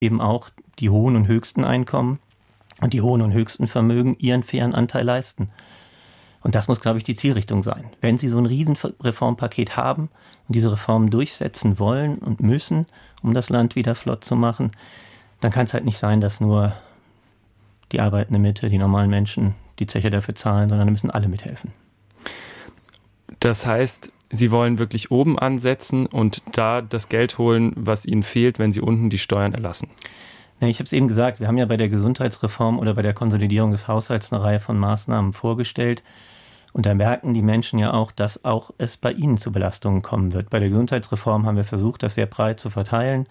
eben auch die hohen und höchsten Einkommen und die hohen und höchsten Vermögen ihren fairen Anteil leisten. Und das muss, glaube ich, die Zielrichtung sein. Wenn Sie so ein Riesenreformpaket haben und diese Reformen durchsetzen wollen und müssen, um das Land wieder flott zu machen, dann kann es halt nicht sein, dass nur die arbeitende Mitte, die normalen Menschen die Zeche dafür zahlen, sondern da müssen alle mithelfen. Das heißt, Sie wollen wirklich oben ansetzen und da das Geld holen, was Ihnen fehlt, wenn Sie unten die Steuern erlassen. Ich habe es eben gesagt, wir haben ja bei der Gesundheitsreform oder bei der Konsolidierung des Haushalts eine Reihe von Maßnahmen vorgestellt. Und da merken die Menschen ja auch, dass auch es bei ihnen zu Belastungen kommen wird. Bei der Gesundheitsreform haben wir versucht, das sehr breit zu verteilen.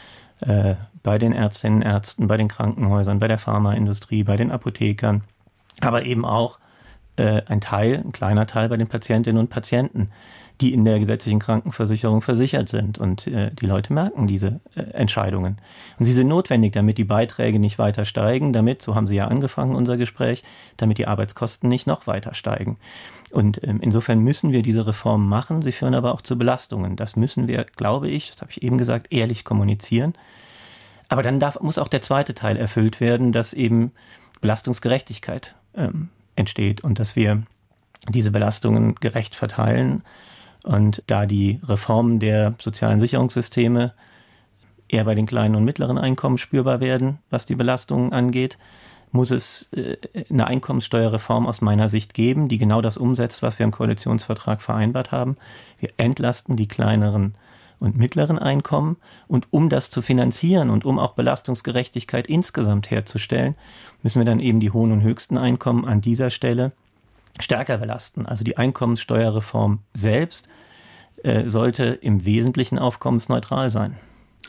Bei den Ärztinnen und Ärzten, bei den Krankenhäusern, bei der Pharmaindustrie, bei den Apothekern. Aber eben auch ein kleiner Teil bei den Patientinnen und Patienten, die in der gesetzlichen Krankenversicherung versichert sind. Und die Leute merken diese Entscheidungen. Und sie sind notwendig, damit die Beiträge nicht weiter steigen, damit, so haben Sie ja angefangen, unser Gespräch, damit die Arbeitskosten nicht noch weiter steigen. Und insofern müssen wir diese Reformen machen. Sie führen aber auch zu Belastungen. Das müssen wir, glaube ich, das habe ich eben gesagt, ehrlich kommunizieren. Aber dann muss auch der zweite Teil erfüllt werden, dass eben Belastungsgerechtigkeit entsteht und dass wir diese Belastungen gerecht verteilen. Und da die Reformen der sozialen Sicherungssysteme eher bei den kleinen und mittleren Einkommen spürbar werden, was die Belastungen angeht, muss es eine Einkommenssteuerreform aus meiner Sicht geben, die genau das umsetzt, was wir im Koalitionsvertrag vereinbart haben. Wir entlasten die kleineren und mittleren Einkommen. Und um das zu finanzieren und um auch Belastungsgerechtigkeit insgesamt herzustellen, müssen wir dann eben die hohen und höchsten Einkommen an dieser Stelle stärker belasten. Also die Einkommenssteuerreform selbst sollte im Wesentlichen aufkommensneutral sein.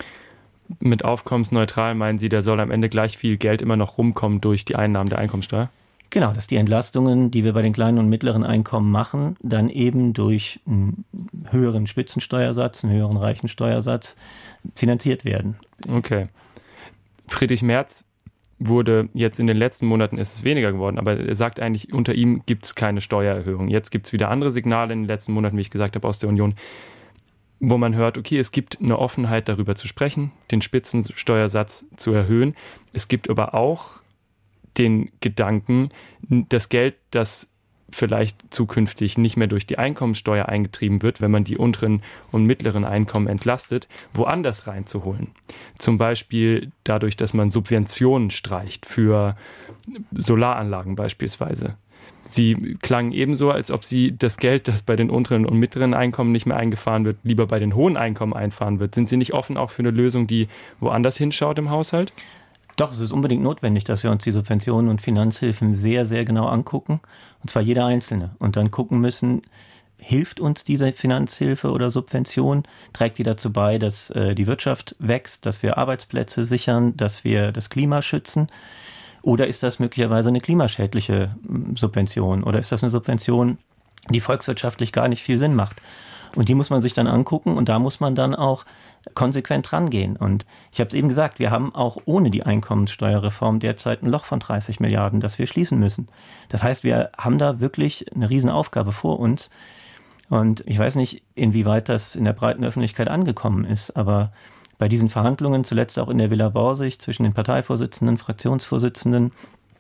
Mit aufkommensneutral meinen Sie, da soll am Ende gleich viel Geld immer noch rumkommen durch die Einnahmen der Einkommensteuer? Genau, dass die Entlastungen, die wir bei den kleinen und mittleren Einkommen machen, dann eben durch einen höheren Spitzensteuersatz, einen höheren Reichensteuersatz finanziert werden. Okay. Friedrich Merz wurde jetzt in den letzten Monaten, ist es weniger geworden, aber er sagt eigentlich, unter ihm gibt es keine Steuererhöhung. Jetzt gibt es wieder andere Signale in den letzten Monaten, wie ich gesagt habe, aus der Union, wo man hört, okay, es gibt eine Offenheit darüber zu sprechen, den Spitzensteuersatz zu erhöhen. Es gibt aber auch den Gedanken, das Geld, das vielleicht zukünftig nicht mehr durch die Einkommensteuer eingetrieben wird, wenn man die unteren und mittleren Einkommen entlastet, woanders reinzuholen. Zum Beispiel dadurch, dass man Subventionen streicht für Solaranlagen beispielsweise. Sie klangen ebenso, als ob Sie das Geld, das bei den unteren und mittleren Einkommen nicht mehr eingefahren wird, lieber bei den hohen Einkommen einfahren wird. Sind Sie nicht offen auch für eine Lösung, die woanders hinschaut im Haushalt? Doch, es ist unbedingt notwendig, dass wir uns die Subventionen und Finanzhilfen sehr, sehr genau angucken. Und zwar jeder einzelne. Und dann gucken müssen, hilft uns diese Finanzhilfe oder Subvention? Trägt die dazu bei, dass die Wirtschaft wächst, dass wir Arbeitsplätze sichern, dass wir das Klima schützen? Oder ist das möglicherweise eine klimaschädliche Subvention? Oder ist das eine Subvention, die volkswirtschaftlich gar nicht viel Sinn macht? Und die muss man sich dann angucken und da muss man dann auch konsequent rangehen. Und ich habe es eben gesagt, wir haben auch ohne die Einkommenssteuerreform derzeit ein Loch von 30 Milliarden, das wir schließen müssen. Das heißt, wir haben da wirklich eine Riesenaufgabe vor uns. Und ich weiß nicht, inwieweit das in der breiten Öffentlichkeit angekommen ist, aber bei diesen Verhandlungen, zuletzt auch in der Villa Borsig zwischen den Parteivorsitzenden, Fraktionsvorsitzenden,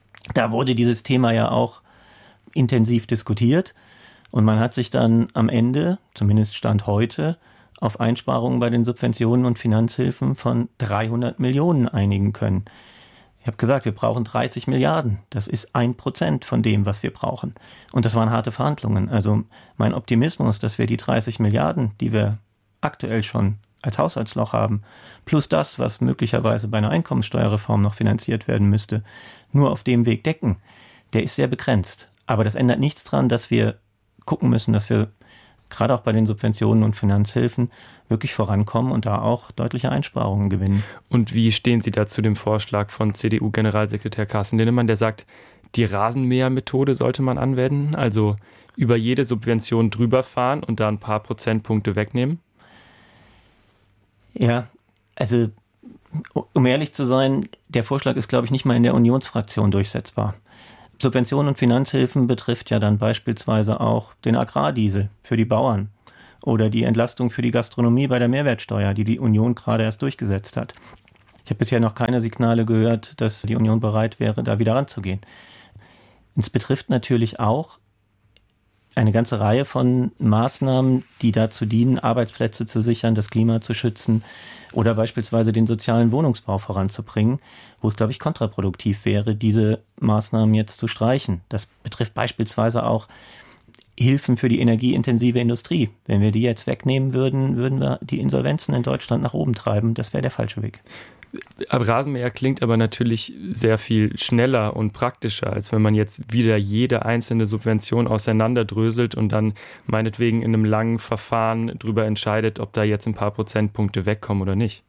da wurde dieses Thema ja auch intensiv diskutiert. Und man hat sich dann am Ende, zumindest Stand heute, auf Einsparungen bei den Subventionen und Finanzhilfen von 300 Millionen einigen können. Ich habe gesagt, wir brauchen 30 Milliarden. Das ist 1% von dem, was wir brauchen. Und das waren harte Verhandlungen. Also mein Optimismus, dass wir die 30 Milliarden, die wir aktuell schon als Haushaltsloch haben, plus das, was möglicherweise bei einer Einkommenssteuerreform noch finanziert werden müsste, nur auf dem Weg decken, der ist sehr begrenzt. Aber das ändert nichts daran, dass wir gucken müssen, dass wir gerade auch bei den Subventionen und Finanzhilfen wirklich vorankommen und da auch deutliche Einsparungen gewinnen. Und wie stehen Sie da zu dem Vorschlag von CDU-Generalsekretär Carsten Linnemann, der sagt, die Rasenmäher-Methode sollte man anwenden, also über jede Subvention drüber fahren und da ein paar Prozentpunkte wegnehmen? Ja, also um ehrlich zu sein, der Vorschlag ist, glaube ich, nicht mal in der Unionsfraktion durchsetzbar. Subventionen und Finanzhilfen betrifft ja dann beispielsweise auch den Agrardiesel für die Bauern oder die Entlastung für die Gastronomie bei der Mehrwertsteuer, die die Union gerade erst durchgesetzt hat. Ich habe bisher noch keine Signale gehört, dass die Union bereit wäre, da wieder ranzugehen. Es betrifft natürlich auch eine ganze Reihe von Maßnahmen, die dazu dienen, Arbeitsplätze zu sichern, das Klima zu schützen oder beispielsweise den sozialen Wohnungsbau voranzubringen, wo es, glaube ich, kontraproduktiv wäre, diese Maßnahmen jetzt zu streichen. Das betrifft beispielsweise auch Hilfen für die energieintensive Industrie. Wenn wir die jetzt wegnehmen würden, würden wir die Insolvenzen in Deutschland nach oben treiben. Das wäre der falsche Weg. Rasenmäher klingt aber natürlich sehr viel schneller und praktischer, als wenn man jetzt wieder jede einzelne Subvention auseinanderdröselt und dann meinetwegen in einem langen Verfahren darüber entscheidet, ob da jetzt ein paar Prozentpunkte wegkommen oder nicht.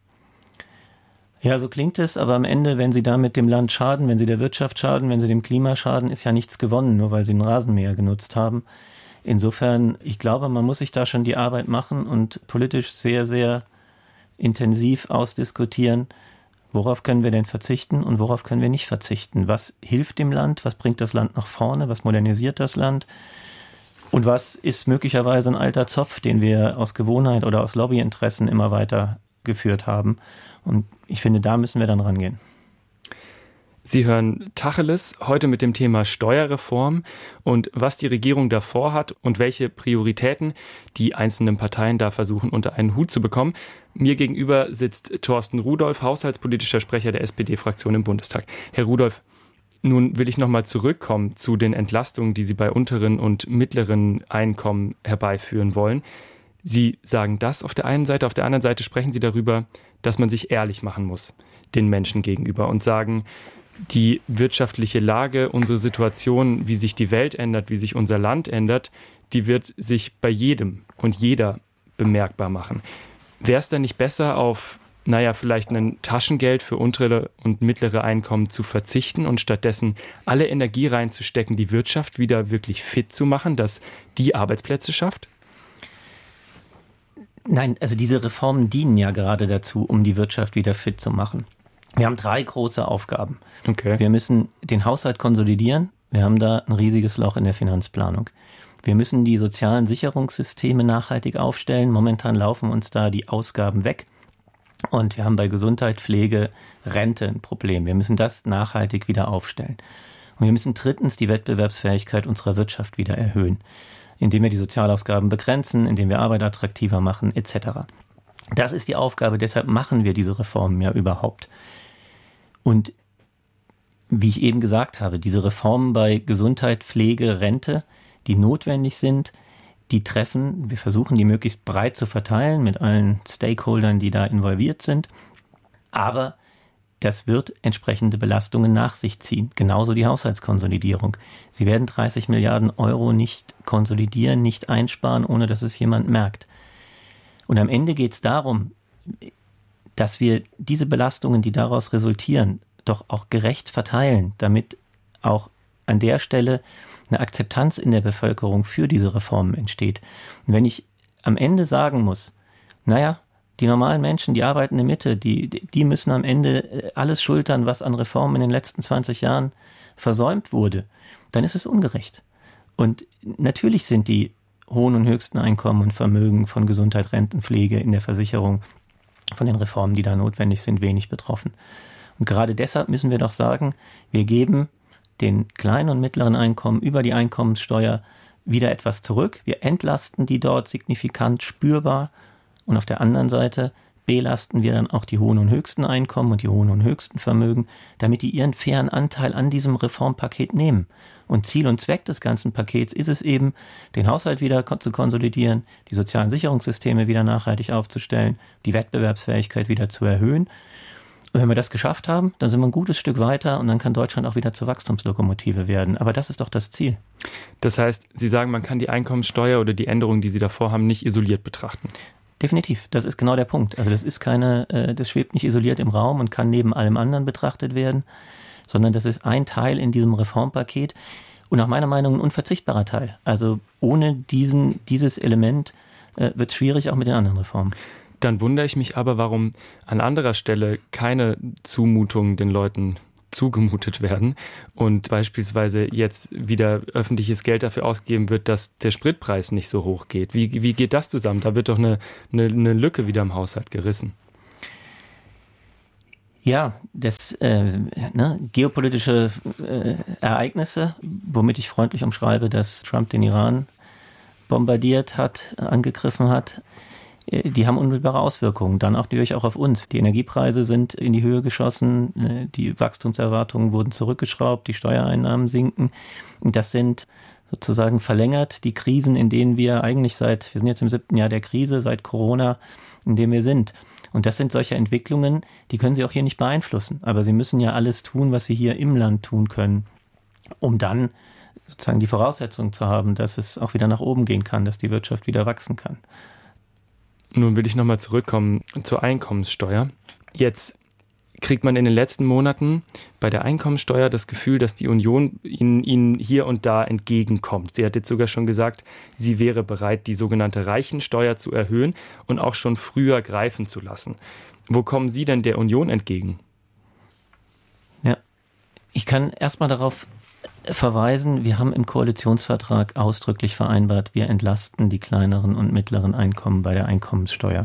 Ja, so klingt es, aber am Ende, wenn Sie damit dem Land schaden, wenn Sie der Wirtschaft schaden, wenn Sie dem Klima schaden, ist ja nichts gewonnen, nur weil Sie einen Rasenmäher genutzt haben. Insofern, ich glaube, man muss sich da schon die Arbeit machen und politisch sehr, sehr intensiv ausdiskutieren, worauf können wir denn verzichten und worauf können wir nicht verzichten? Was hilft dem Land? Was bringt das Land nach vorne? Was modernisiert das Land? Und was ist möglicherweise ein alter Zopf, den wir aus Gewohnheit oder aus Lobbyinteressen immer weiter geführt haben? Und ich finde, da müssen wir dann rangehen. Sie hören Tacheles, heute mit dem Thema Steuerreform und was die Regierung da vorhat und welche Prioritäten die einzelnen Parteien da versuchen, unter einen Hut zu bekommen. Mir gegenüber sitzt Thorsten Rudolph, haushaltspolitischer Sprecher der SPD-Fraktion im Bundestag. Herr Rudolph, nun will ich nochmal zurückkommen zu den Entlastungen, die Sie bei unteren und mittleren Einkommen herbeiführen wollen. Sie sagen das auf der einen Seite, auf der anderen Seite sprechen Sie darüber, dass man sich ehrlich machen muss den Menschen gegenüber und sagen, die wirtschaftliche Lage, unsere Situation, wie sich die Welt ändert, wie sich unser Land ändert, die wird sich bei jedem und jeder bemerkbar machen. Wäre es dann nicht besser, auf, vielleicht ein Taschengeld für untere und mittlere Einkommen zu verzichten und stattdessen alle Energie reinzustecken, die Wirtschaft wieder wirklich fit zu machen, dass die Arbeitsplätze schafft? Nein, also diese Reformen dienen ja gerade dazu, um die Wirtschaft wieder fit zu machen. Wir haben 3 große Aufgaben. Okay. Wir müssen den Haushalt konsolidieren. Wir haben da ein riesiges Loch in der Finanzplanung. Wir müssen die sozialen Sicherungssysteme nachhaltig aufstellen. Momentan laufen uns da die Ausgaben weg. Und wir haben bei Gesundheit, Pflege, Rente ein Problem. Wir müssen das nachhaltig wieder aufstellen. Und wir müssen 3. die Wettbewerbsfähigkeit unserer Wirtschaft wieder erhöhen, indem wir die Sozialausgaben begrenzen, indem wir Arbeit attraktiver machen, etc. Das ist die Aufgabe, deshalb machen wir diese Reformen ja überhaupt. Und wie ich eben gesagt habe, diese Reformen bei Gesundheit, Pflege, Rente, die notwendig sind, die treffen, wir versuchen die möglichst breit zu verteilen mit allen Stakeholdern, die da involviert sind. Aber das wird entsprechende Belastungen nach sich ziehen. Genauso die Haushaltskonsolidierung. Sie werden 30 Milliarden Euro nicht konsolidieren, nicht einsparen, ohne dass es jemand merkt. Und am Ende geht es darum, dass wir diese Belastungen, die daraus resultieren, doch auch gerecht verteilen, damit auch an der Stelle eine Akzeptanz in der Bevölkerung für diese Reformen entsteht. Und wenn ich am Ende sagen muss, die normalen Menschen, die arbeitende Mitte, die müssen am Ende alles schultern, was an Reformen in den letzten 20 Jahren versäumt wurde, dann ist es ungerecht. Und natürlich sind die hohen und höchsten Einkommen und Vermögen von Gesundheit, Rentenpflege in der Versicherung von den Reformen, die da notwendig sind, wenig betroffen. Und gerade deshalb müssen wir doch sagen, wir geben den kleinen und mittleren Einkommen über die Einkommenssteuer wieder etwas zurück. Wir entlasten die dort signifikant spürbar. Und auf der anderen Seite belasten wir dann auch die hohen und höchsten Einkommen und die hohen und höchsten Vermögen, damit die ihren fairen Anteil an diesem Reformpaket nehmen. Und Ziel und Zweck des ganzen Pakets ist es eben, den Haushalt wieder zu konsolidieren, die sozialen Sicherungssysteme wieder nachhaltig aufzustellen, die Wettbewerbsfähigkeit wieder zu erhöhen. Und wenn wir das geschafft haben, dann sind wir ein gutes Stück weiter und dann kann Deutschland auch wieder zur Wachstumslokomotive werden. Aber das ist doch das Ziel. Das heißt, Sie sagen, man kann die Einkommenssteuer oder die Änderungen, die Sie davor haben, nicht isoliert betrachten. Definitiv, das ist genau der Punkt. Also das ist das schwebt nicht isoliert im Raum und kann neben allem anderen betrachtet werden, sondern das ist ein Teil in diesem Reformpaket und nach meiner Meinung ein unverzichtbarer Teil. Also ohne dieses Element wird es schwierig, auch mit den anderen Reformen. Dann wundere ich mich aber, warum an anderer Stelle keine Zumutungen den Leuten zugemutet werden und beispielsweise jetzt wieder öffentliches Geld dafür ausgegeben wird, dass der Spritpreis nicht so hoch geht. Wie geht das zusammen? Da wird doch eine Lücke wieder im Haushalt gerissen. Ja, geopolitische Ereignisse, womit ich freundlich umschreibe, dass Trump den Iran bombardiert hat, angegriffen hat, die haben unmittelbare Auswirkungen, dann auch natürlich auch auf uns. Die Energiepreise sind in die Höhe geschossen, die Wachstumserwartungen wurden zurückgeschraubt, die Steuereinnahmen sinken. Das sind sozusagen verlängert die Krisen, in denen wir eigentlich wir sind jetzt im 7. Jahr der Krise, seit Corona, in dem wir sind. Und das sind solche Entwicklungen, die können Sie auch hier nicht beeinflussen. Aber Sie müssen ja alles tun, was Sie hier im Land tun können, um dann sozusagen die Voraussetzung zu haben, dass es auch wieder nach oben gehen kann, dass die Wirtschaft wieder wachsen kann. Nun will ich nochmal zurückkommen zur Einkommenssteuer. Jetzt kriegt man in den letzten Monaten bei der Einkommenssteuer das Gefühl, dass die Union Ihnen hier und da entgegenkommt. Sie hat jetzt sogar schon gesagt, sie wäre bereit, die sogenannte Reichensteuer zu erhöhen und auch schon früher greifen zu lassen. Wo kommen Sie denn der Union entgegen? Ja, ich kann erstmal darauf verweisen, wir haben im Koalitionsvertrag ausdrücklich vereinbart, wir entlasten die kleineren und mittleren Einkommen bei der Einkommenssteuer.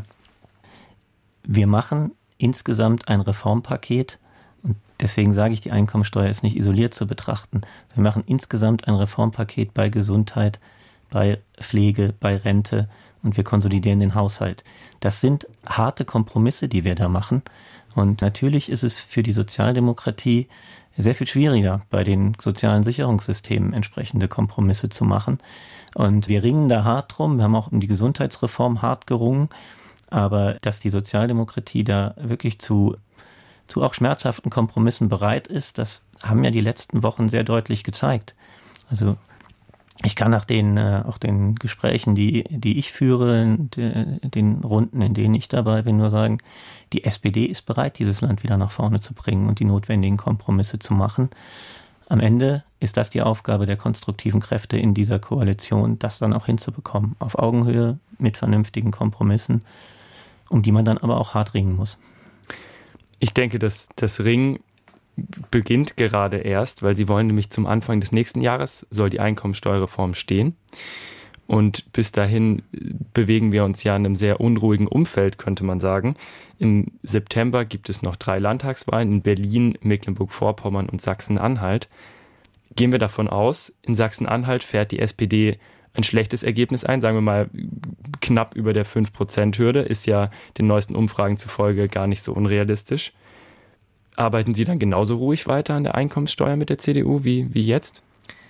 Wir machen insgesamt ein Reformpaket und deswegen sage ich, die Einkommensteuer ist nicht isoliert zu betrachten. Wir machen insgesamt ein Reformpaket bei Gesundheit, bei Pflege, bei Rente und wir konsolidieren den Haushalt. Das sind harte Kompromisse, die wir da machen und natürlich ist es für die Sozialdemokratie sehr viel schwieriger, bei den sozialen Sicherungssystemen entsprechende Kompromisse zu machen. Und wir ringen da hart drum. Wir haben auch um die Gesundheitsreform hart gerungen. Aber dass die Sozialdemokratie da wirklich zu auch schmerzhaften Kompromissen bereit ist, das haben ja die letzten Wochen sehr deutlich gezeigt. Also ich kann nach auch den Gesprächen, die ich führe, den Runden, in denen ich dabei bin, nur sagen, die SPD ist bereit, dieses Land wieder nach vorne zu bringen und die notwendigen Kompromisse zu machen. Am Ende ist das die Aufgabe der konstruktiven Kräfte in dieser Koalition, das dann auch hinzubekommen. Auf Augenhöhe, mit vernünftigen Kompromissen, um die man dann aber auch hart ringen muss. Ich denke, dass das Ringen beginnt gerade erst, weil sie wollen nämlich zum Anfang des nächsten Jahres soll die Einkommensteuerreform stehen. Und bis dahin bewegen wir uns ja in einem sehr unruhigen Umfeld, könnte man sagen. Im September gibt es noch 3 Landtagswahlen in Berlin, Mecklenburg-Vorpommern und Sachsen-Anhalt. Gehen wir davon aus, in Sachsen-Anhalt fährt die SPD ein schlechtes Ergebnis ein, sagen wir mal knapp über der 5%-Hürde, ist ja den neuesten Umfragen zufolge gar nicht so unrealistisch. Arbeiten Sie dann genauso ruhig weiter an der Einkommenssteuer mit der CDU wie jetzt?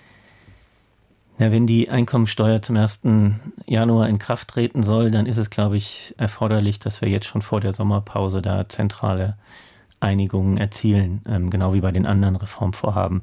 Ja, wenn die Einkommensteuer zum 1. Januar in Kraft treten soll, dann ist es, glaube ich, erforderlich, dass wir jetzt schon vor der Sommerpause da zentrale Einigungen erzielen, genau wie bei den anderen Reformvorhaben.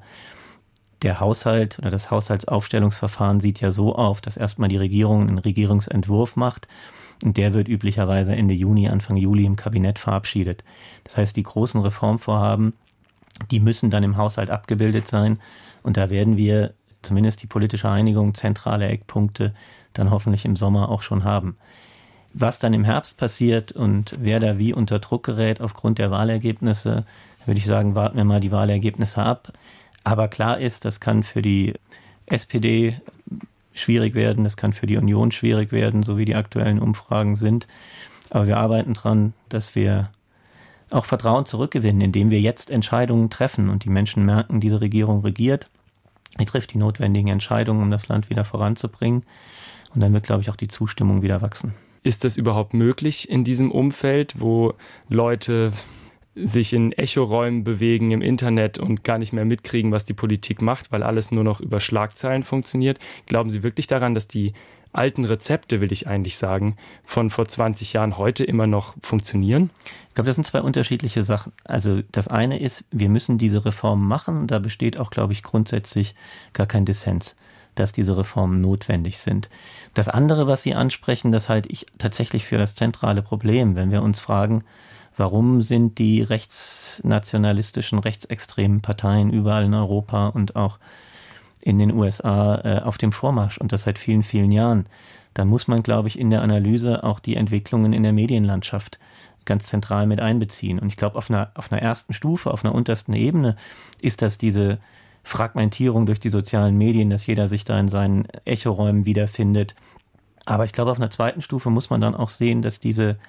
Der Haushalt oder das Haushaltsaufstellungsverfahren sieht ja so auf, dass erstmal die Regierung einen Regierungsentwurf macht und der wird üblicherweise Ende Juni, Anfang Juli im Kabinett verabschiedet. Das heißt, die großen Reformvorhaben, die müssen dann im Haushalt abgebildet sein und da werden wir zumindest die politische Einigung, zentrale Eckpunkte dann hoffentlich im Sommer auch schon haben. Was dann im Herbst passiert und wer da wie unter Druck gerät aufgrund der Wahlergebnisse, würde ich sagen, warten wir mal die Wahlergebnisse ab. Aber klar ist, das kann für die SPD schwierig werden, das kann für die Union schwierig werden, so wie die aktuellen Umfragen sind. Aber wir arbeiten dran, dass wir auch Vertrauen zurückgewinnen, indem wir jetzt Entscheidungen treffen und die Menschen merken, diese Regierung regiert, die trifft die notwendigen Entscheidungen, um das Land wieder voranzubringen. Und dann wird, glaube ich, auch die Zustimmung wieder wachsen. Ist das überhaupt möglich in diesem Umfeld, wo Leute sich in Echoräumen bewegen im Internet und gar nicht mehr mitkriegen, was die Politik macht, weil alles nur noch über Schlagzeilen funktioniert? Glauben Sie wirklich daran, dass die alten Rezepte, will ich eigentlich sagen, von vor 20 Jahren heute immer noch funktionieren? Ich glaube, das sind 2 unterschiedliche Sachen. Also das eine ist, wir müssen diese Reformen machen. Da besteht auch, glaube ich, grundsätzlich gar kein Dissens, dass diese Reformen notwendig sind. Das andere, was Sie ansprechen, das halte ich tatsächlich für das zentrale Problem, wenn wir uns fragen, warum sind die rechtsnationalistischen, rechtsextremen Parteien überall in Europa und auch in den USA auf dem Vormarsch und das seit vielen, vielen Jahren? Dann muss man, glaube ich, in der Analyse auch die Entwicklungen in der Medienlandschaft ganz zentral mit einbeziehen. Und ich glaube, auf einer ersten Stufe, auf einer untersten Ebene ist das diese Fragmentierung durch die sozialen Medien, dass jeder sich da in seinen Echoräumen wiederfindet. Aber ich glaube, auf einer zweiten Stufe muss man dann auch sehen, dass diese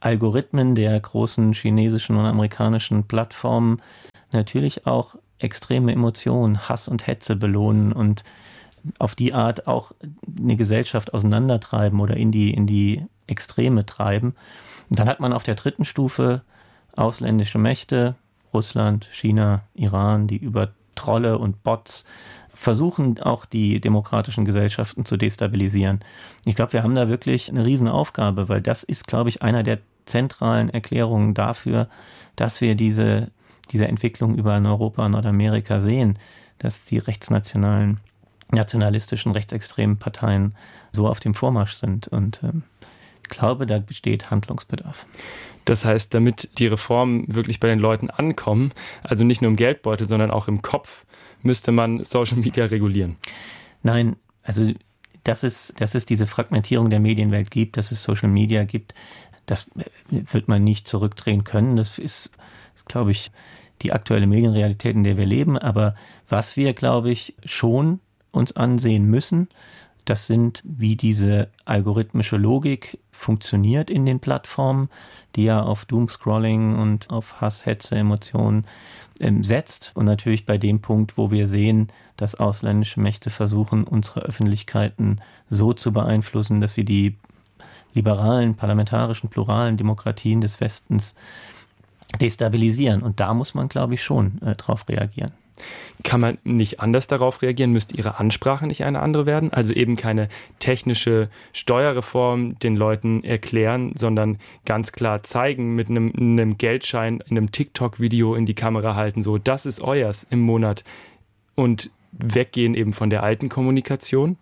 Algorithmen der großen chinesischen und amerikanischen Plattformen natürlich auch extreme Emotionen, Hass und Hetze belohnen und auf die Art auch eine Gesellschaft auseinandertreiben oder in die Extreme treiben. Und dann hat man auf der dritten Stufe ausländische Mächte, Russland, China, Iran, die über Trolle und Bots versuchen auch die demokratischen Gesellschaften zu destabilisieren. Ich glaube, wir haben da wirklich eine Riesenaufgabe, weil das ist, glaube ich, einer der zentralen Erklärungen dafür, dass wir diese Entwicklung überall in Europa und Nordamerika sehen, dass die nationalistischen, rechtsextremen Parteien so auf dem Vormarsch sind. Und ich glaube, da besteht Handlungsbedarf. Das heißt, damit die Reformen wirklich bei den Leuten ankommen, also nicht nur im Geldbeutel, sondern auch im Kopf, müsste man Social Media regulieren. Nein, also dass es diese Fragmentierung der Medienwelt gibt, dass es Social Media gibt, das wird man nicht zurückdrehen können. Das ist, glaube ich, die aktuelle Medienrealität, in der wir leben. Aber was wir, glaube ich, schon uns ansehen müssen, das sind, wie diese algorithmische Logik funktioniert in den Plattformen, die ja auf Doomscrolling und auf Hass, Hetze, Emotionen setzt. Und natürlich bei dem Punkt, wo wir sehen, dass ausländische Mächte versuchen, unsere Öffentlichkeiten so zu beeinflussen, dass sie die liberalen, parlamentarischen, pluralen Demokratien des Westens destabilisieren. Und da muss man, glaube ich, schon drauf reagieren. Kann man nicht anders darauf reagieren? Müsste Ihre Ansprache nicht eine andere werden? Also eben keine technische Steuerreform den Leuten erklären, sondern ganz klar zeigen, mit einem Geldschein, in einem TikTok-Video in die Kamera halten, so, das ist euers im Monat, und weggehen eben von der alten Kommunikation?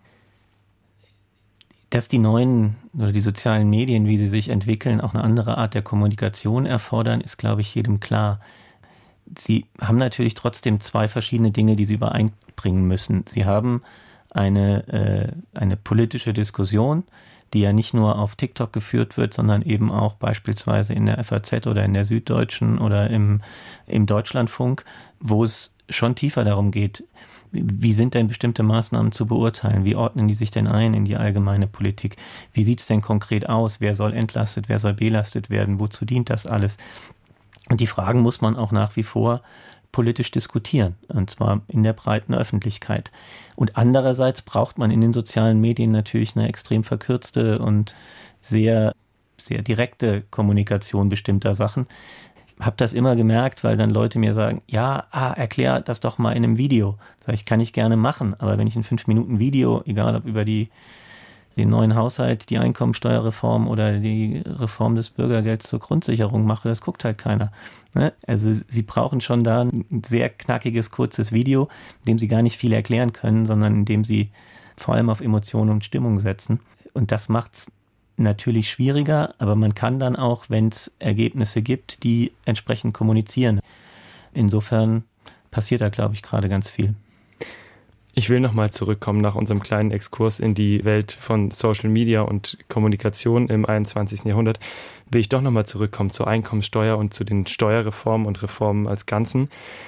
Dass die neuen oder die sozialen Medien, wie sie sich entwickeln, auch eine andere Art der Kommunikation erfordern, ist, glaube ich, jedem klar. Sie haben natürlich trotzdem zwei verschiedene Dinge, die sie übereinbringen müssen. Sie haben eine politische Diskussion, die ja nicht nur auf TikTok geführt wird, sondern eben auch beispielsweise in der FAZ oder in der Süddeutschen oder im Deutschlandfunk, wo es schon tiefer darum geht, wie sind denn bestimmte Maßnahmen zu beurteilen? Wie ordnen die sich denn ein in die allgemeine Politik? Wie sieht es denn konkret aus? Wer soll entlastet, wer soll belastet werden? Wozu dient das alles? Und die Fragen muss man auch nach wie vor politisch diskutieren, und zwar in der breiten Öffentlichkeit. Und andererseits braucht man in den sozialen Medien natürlich eine extrem verkürzte und sehr, sehr direkte Kommunikation bestimmter Sachen. Habe das immer gemerkt, weil dann Leute mir sagen, ja, erklär das doch mal in einem Video. Sag ich, kann ich gerne machen, aber wenn ich ein 5-Minuten-Video, egal ob über den neuen Haushalt, die Einkommensteuerreform oder die Reform des Bürgergelds zur Grundsicherung mache, das guckt halt keiner. Also sie brauchen schon da ein sehr knackiges, kurzes Video, in dem sie gar nicht viel erklären können, sondern in dem sie vor allem auf Emotionen und Stimmung setzen. Und das macht's natürlich schwieriger, aber man kann dann auch, wenn es Ergebnisse gibt, die entsprechend kommunizieren. Insofern passiert da, glaube ich, gerade ganz viel. Ich will nochmal zurückkommen nach unserem kleinen Exkurs in die Welt von Social Media und Kommunikation im 21. Jahrhundert. Will ich doch nochmal zurückkommen zur Einkommensteuer und zu den Steuerreformen und Reformen als Ganzen.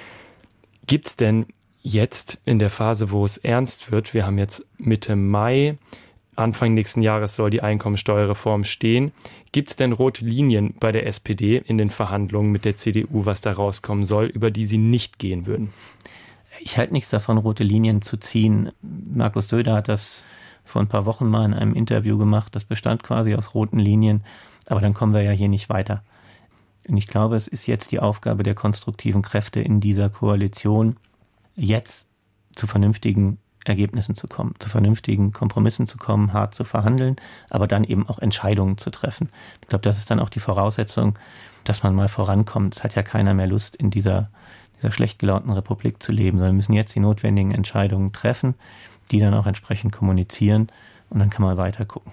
Gibt es denn jetzt in der Phase, wo es ernst wird, wir haben jetzt Mitte Mai, Anfang nächsten Jahres soll die Einkommensteuerreform stehen. Gibt es denn rote Linien bei der SPD in den Verhandlungen mit der CDU, was da rauskommen soll, über die Sie nicht gehen würden? Ich halte nichts davon, rote Linien zu ziehen. Markus Söder hat das vor ein paar Wochen mal in einem Interview gemacht. Das bestand quasi aus roten Linien. Aber dann kommen wir ja hier nicht weiter. Und ich glaube, es ist jetzt die Aufgabe der konstruktiven Kräfte in dieser Koalition, jetzt zu vernünftigen Ergebnissen zu kommen, zu vernünftigen Kompromissen zu kommen, hart zu verhandeln, aber dann eben auch Entscheidungen zu treffen. Ich glaube, das ist dann auch die Voraussetzung, dass man mal vorankommt. Es hat ja keiner mehr Lust, in dieser schlecht gelaunten Republik zu leben, sondern wir müssen jetzt die notwendigen Entscheidungen treffen, die dann auch entsprechend kommunizieren, und dann kann man weiter gucken.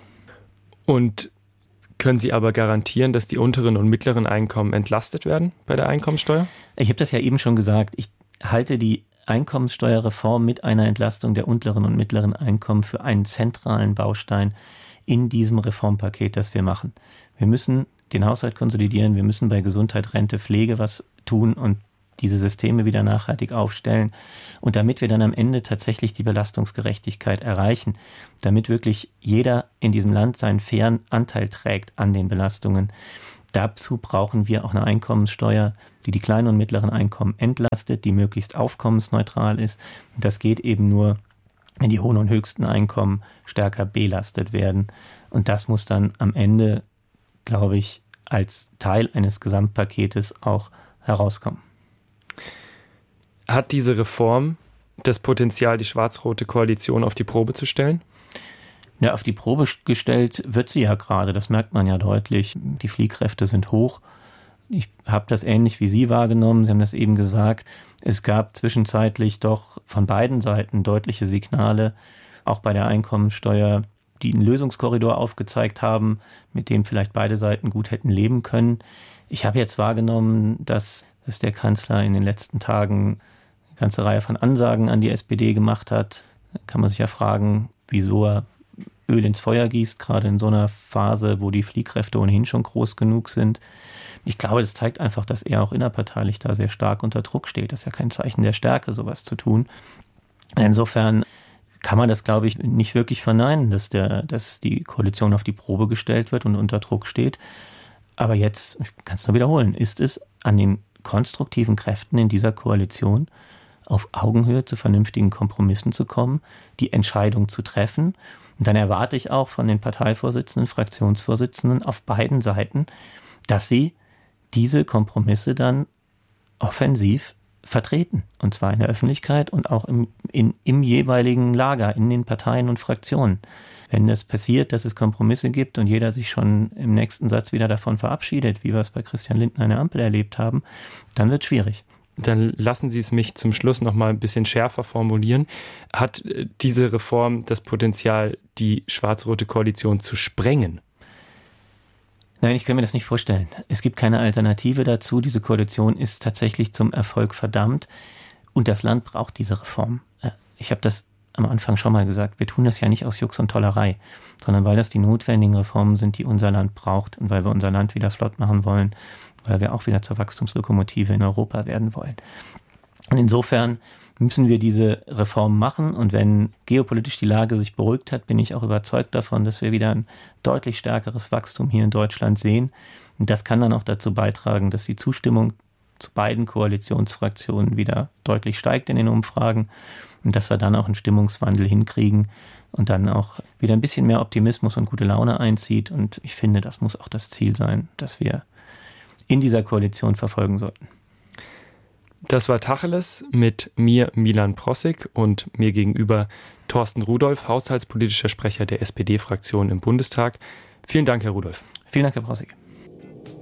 Und können Sie aber garantieren, dass die unteren und mittleren Einkommen entlastet werden bei der Einkommensteuer? Ich habe das ja eben schon gesagt. Ich halte die Einkommenssteuerreform mit einer Entlastung der unteren und mittleren Einkommen für einen zentralen Baustein in diesem Reformpaket, das wir machen. Wir müssen den Haushalt konsolidieren, wir müssen bei Gesundheit, Rente, Pflege was tun und diese Systeme wieder nachhaltig aufstellen. Und damit wir dann am Ende tatsächlich die Belastungsgerechtigkeit erreichen, damit wirklich jeder in diesem Land seinen fairen Anteil trägt an den Belastungen, Dazu brauchen wir auch eine Einkommenssteuer, die die kleinen und mittleren Einkommen entlastet, die möglichst aufkommensneutral ist. Das geht eben nur, wenn die hohen und höchsten Einkommen stärker belastet werden. Und das muss dann am Ende, glaube ich, als Teil eines Gesamtpaketes auch herauskommen. Hat diese Reform das Potenzial, die schwarz-rote Koalition auf die Probe zu stellen? Ja, auf die Probe gestellt wird sie ja gerade, das merkt man ja deutlich. Die Fliehkräfte sind hoch. Ich habe das ähnlich wie Sie wahrgenommen, Sie haben das eben gesagt. Es gab zwischenzeitlich doch von beiden Seiten deutliche Signale, auch bei der Einkommensteuer, die einen Lösungskorridor aufgezeigt haben, mit dem vielleicht beide Seiten gut hätten leben können. Ich habe jetzt wahrgenommen, dass der Kanzler in den letzten Tagen eine ganze Reihe von Ansagen an die SPD gemacht hat. Da kann man sich ja fragen, wieso er Öl ins Feuer gießt, gerade in so einer Phase, wo die Fliehkräfte ohnehin schon groß genug sind. Ich glaube, das zeigt einfach, dass er auch innerparteilich da sehr stark unter Druck steht. Das ist ja kein Zeichen der Stärke, sowas zu tun. Insofern kann man das, glaube ich, nicht wirklich verneinen, dass die Koalition auf die Probe gestellt wird und unter Druck steht. Aber jetzt, ich kann es nur wiederholen, ist es an den konstruktiven Kräften in dieser Koalition, auf Augenhöhe zu vernünftigen Kompromissen zu kommen, die Entscheidung zu treffen. Und dann erwarte ich auch von den Parteivorsitzenden, Fraktionsvorsitzenden auf beiden Seiten, dass sie diese Kompromisse dann offensiv vertreten. Und zwar in der Öffentlichkeit und auch im jeweiligen Lager, in den Parteien und Fraktionen. Wenn das passiert, dass es Kompromisse gibt und jeder sich schon im nächsten Satz wieder davon verabschiedet, wie wir es bei Christian Lindner in der Ampel erlebt haben, dann wird es schwierig. Dann lassen Sie es mich zum Schluss noch mal ein bisschen schärfer formulieren. Hat diese Reform das Potenzial, die schwarz-rote Koalition zu sprengen? Nein, ich kann mir das nicht vorstellen. Es gibt keine Alternative dazu. Diese Koalition ist tatsächlich zum Erfolg verdammt. Und das Land braucht diese Reform. Ich habe das am Anfang schon mal gesagt. Wir tun das ja nicht aus Jux und Tollerei, sondern weil das die notwendigen Reformen sind, die unser Land braucht und weil wir unser Land wieder flott machen wollen, weil wir auch wieder zur Wachstumslokomotive in Europa werden wollen. Und insofern müssen wir diese Reformen machen. Und wenn geopolitisch die Lage sich beruhigt hat, bin ich auch überzeugt davon, dass wir wieder ein deutlich stärkeres Wachstum hier in Deutschland sehen. Und das kann dann auch dazu beitragen, dass die Zustimmung zu beiden Koalitionsfraktionen wieder deutlich steigt in den Umfragen und dass wir dann auch einen Stimmungswandel hinkriegen und dann auch wieder ein bisschen mehr Optimismus und gute Laune einzieht. Und ich finde, das muss auch das Ziel sein, das wir in dieser Koalition verfolgen sollten. Das war Tacheles mit mir, Milan Prossig, und mir gegenüber Thorsten Rudolph, haushaltspolitischer Sprecher der SPD-Fraktion im Bundestag. Vielen Dank, Herr Rudolph. Vielen Dank, Herr Prossig.